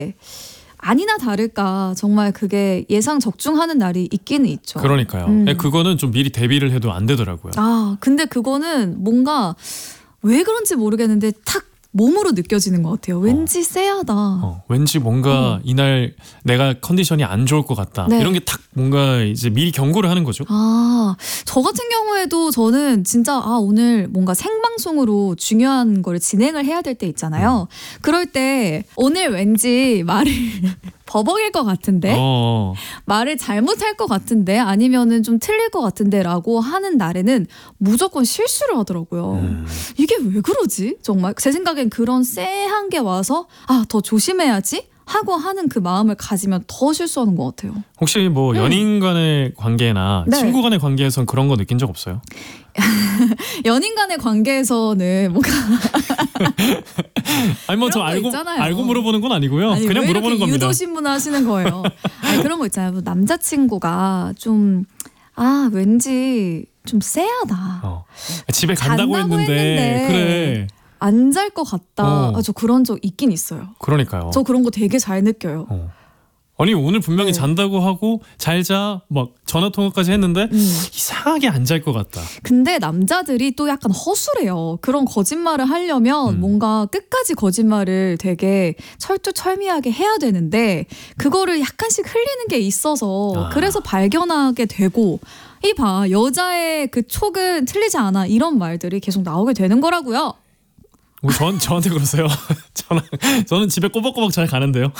아니나 다를까 정말 그게 예상 적중하는 날이 있기는 있죠. 그러니까요. 그거는 좀 미리 대비를 해도 안 되더라고요. 근데 그거는 뭔가 왜 그런지 모르겠는데 탁 몸으로 느껴지는 것 같아요. 왠지 쎄하다. 왠지 뭔가 이날 내가 컨디션이 안 좋을 것 같다. 네. 이런 게 탁 뭔가 이제 미리 경고를 하는 거죠. 저 같은 경우에도 저는 진짜 오늘 뭔가 생방송으로 중요한 걸 진행을 해야 될 때 있잖아요. 그럴 때 오늘 왠지 말을 버벅일 것 같은데 말을 잘못할 것 같은데 아니면은 좀 틀릴 것 같은데 라고 하는 날에는 무조건 실수를 하더라고요. 이게 왜 그러지? 정말 제 생각엔 그런 쎄한 게 와서 더 조심해야지 하고 하는 그 마음을 가지면 더 실수하는 것 같아요. 혹시 뭐 연인 간의 관계나 네. 친구 간의 관계에선 그런 거 느낀 적 없어요? 연인 간의 관계에서는 뭔가 아니 뭐 저 그런 거 알고 있잖아요. 알고 물어보는 건 아니고요. 아니, 그냥 왜 물어보는 이렇게 겁니다. 유도신문 하시는 거예요. 그런 거 있잖아요. 뭐 남자친구가 좀 왠지 좀 쎄하다. 집에 간다고 했는데 그래. 안 잘 것 같다. 저 그런 적 있긴 있어요. 그러니까요. 저 그런 거 되게 잘 느껴요. 아니 오늘 분명히 네. 잔다고 하고 잘 자 막 전화 통화까지 했는데 이상하게 안 잘 것 같다. 근데 남자들이 또 약간 허술해요. 그런 거짓말을 하려면 뭔가 끝까지 거짓말을 되게 철두철미하게 해야 되는데 그거를 약간씩 흘리는 게 있어서 그래서 발견하게 되고 여자의 그 촉은 틀리지 않아 이런 말들이 계속 나오게 되는 거라고요. 저한테 그러세요? 저는 집에 꼬박꼬박 잘 가는데요.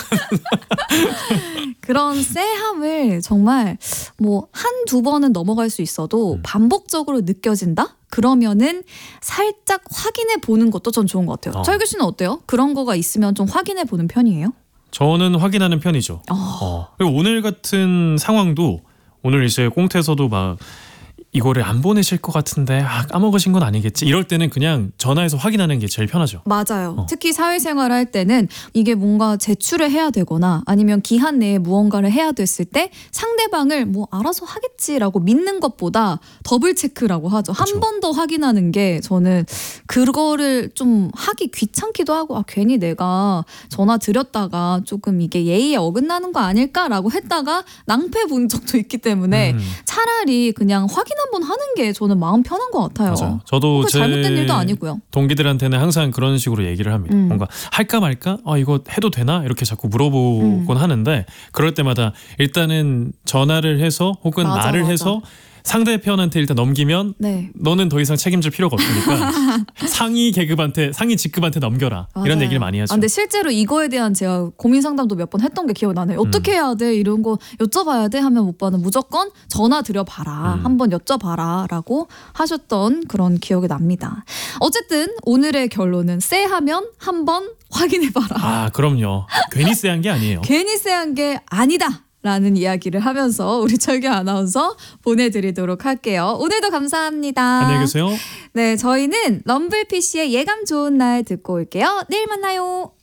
그런 쎄함을 정말 뭐 한두 번은 넘어갈 수 있어도 반복적으로 느껴진다? 그러면은 살짝 확인해 보는 것도 전 좋은 것 같아요. 철규 씨는 어때요? 그런 거가 있으면 좀 확인해 보는 편이에요? 저는 확인하는 편이죠. 그리고 오늘 같은 상황도 오늘 이제 꽁트에서도 막 이거를 안 보내실 것 같은데 까먹으신 건 아니겠지? 이럴 때는 그냥 전화해서 확인하는 게 제일 편하죠. 맞아요. 특히 사회생활 할 때는 이게 뭔가 제출을 해야 되거나 아니면 기한 내에 무언가를 해야 됐을 때 상대방을 뭐 알아서 하겠지라고 믿는 것보다 더블 체크라고 하죠. 한 번 더 확인하는 게 저는 그거를 좀 하기 귀찮기도 하고 괜히 내가 전화 드렸다가 조금 이게 예의에 어긋나는 거 아닐까라고 했다가 낭패 본 적도 있기 때문에 차라리 그냥 확인 한번 하는 게 저는 마음 편한 것 같아요. 맞아요. 저도 제 잘못된 일도 아니고요. 동기들한테는 항상 그런 식으로 얘기를 합니다. 뭔가 할까 말까? 이거 해도 되나? 이렇게 자꾸 물어보곤 하는데 그럴 때마다 일단은 전화를 해서 혹은 말을 해서 상대편한테 일단 넘기면 너는 더 이상 책임질 필요가 없으니까 상위 직급한테 넘겨라. 이런 얘기를 많이 하죠. 근데 실제로 이거에 대한 제가 고민 상담도 몇 번 했던 게 기억나네요. 어떻게 해야 돼? 이런 거 여쭤봐야 돼? 하면 오빠는 무조건 전화 드려봐라. 한번 여쭤봐라 라고 하셨던 그런 기억이 납니다. 어쨌든 오늘의 결론은 쎄하면 한번 확인해봐라. 그럼요. 괜히 쎄한 게 아니에요. 괜히 쎄한 게 아니다. 라는 이야기를 하면서 우리 철규 아나운서 보내드리도록 할게요. 오늘도 감사합니다. 안녕히 계세요. 네, 저희는 럼블피쉬의 예감 좋은 날 듣고 올게요. 내일 만나요.